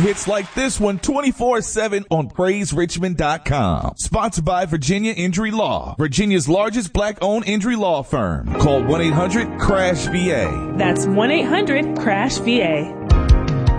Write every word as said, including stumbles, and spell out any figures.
hits like this one twenty-four seven on praise richmond dot com. Sponsored by Virginia Injury Law, Virginia's largest black-owned injury law firm. Call one eight hundred crash V A. That's one eight hundred crash V A.